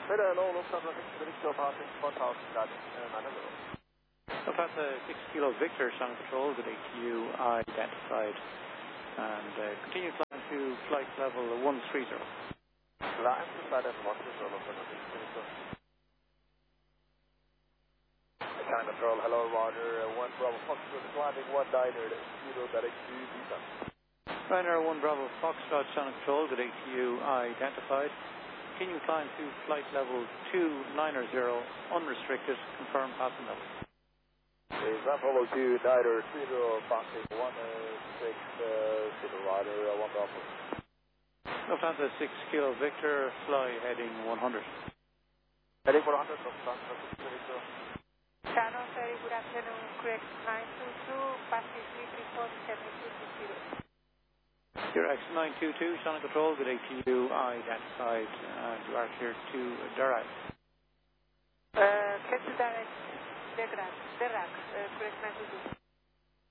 hello, Lufthansa 6 Victor passing 4000 guiding 900. Lufthansa 6 Kilo Victor, Shannon Control, with ATU identified, and continue climb to flight level 130. Climb to flight level 130, Lufthansa 6 Victor. Shannon Control, hello, Roger, 1 Bravo Foxtrot, climbing 19 Kilo direct to descent. Ryanair 1 Bravo Foxtrot, Shannon Control, with ATU identified. Continue climb to flight level 290, unrestricted, confirm passing level. Apollo 2, Niner 30, passing 16, Civil Rider 1 Bravo. Lufthansa 6 Kilo Victor, fly heading 100. Heading 100, Lufthansa 6 Victor. Channel, very good afternoon, correct 922, passing 334 7220. Direct 922, Shannon Control, with ATU identified, and you are cleared to direct. Clear to direct, correct 922.